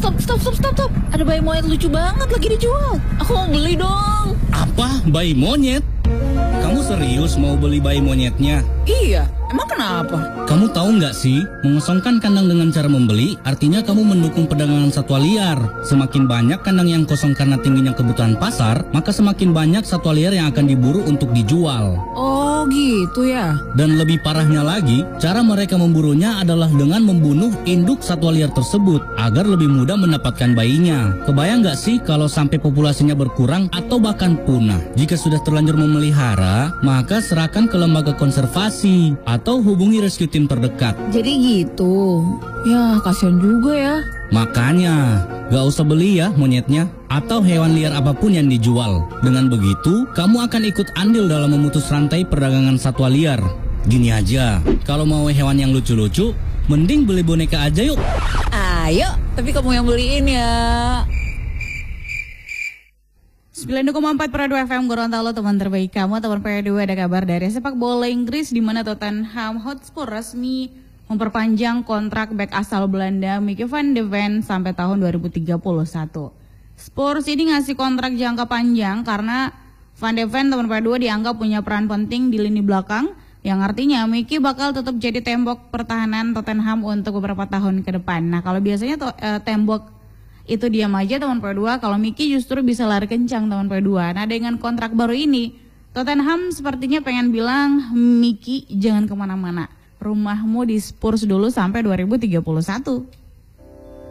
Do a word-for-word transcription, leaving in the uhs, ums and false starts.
stop, stop, stop, stop, stop. Ada bayi monyet lucu banget lagi dijual. Aku mau beli dong. Apa? Bayi monyet? Kamu serius mau beli bayi monyetnya? Iya, emang kenapa? Kamu tahu nggak sih, mengosongkan kandang dengan cara membeli, artinya kamu mendukung perdagangan satwa liar. Semakin banyak kandang yang kosong karena tingginya kebutuhan pasar, maka semakin banyak satwa liar yang akan diburu untuk dijual. Oh gitu ya. Dan lebih parahnya lagi, cara mereka memburunya adalah dengan membunuh induk satwa liar tersebut, agar lebih mudah mendapatkan bayinya. Kebayang nggak sih kalau sampai populasinya berkurang atau bahkan punah? Jika sudah terlanjur memelihara, maka serahkan ke lembaga konservasi atau hubungi rescue team terdekat. Jadi gitu. Ya, kasihan juga ya. Makanya, gak usah beli ya monyetnya atau hewan liar apapun yang dijual. Dengan begitu, kamu akan ikut andil dalam memutus rantai perdagangan satwa liar. Gini aja, kalau mau hewan yang lucu-lucu, mending beli boneka aja yuk. Ayo, tapi kamu yang beliin ya. sembilan koma empat per dua F M Gorontalo, teman terbaik kamu. Teman P dua, ada kabar dari sepak bola Inggris di mana Tottenham Hotspur resmi memperpanjang kontrak bek asal Belanda Micky van de Ven sampai tahun dua ribu tiga puluh satu. Spurs ini ngasih kontrak jangka panjang karena Van de Ven, teman P dua, dianggap punya peran penting di lini belakang, yang artinya Micky bakal tetap jadi tembok pertahanan Tottenham untuk beberapa tahun ke depan. Nah, kalau biasanya to, eh, tembok itu diam aja teman P dua, kalau Micky justru bisa lari kencang teman P dua. Nah, dengan kontrak baru ini, Tottenham sepertinya pengen bilang, Micky jangan kemana-mana, rumahmu di Spurs dulu sampai dua ribu tiga puluh satu.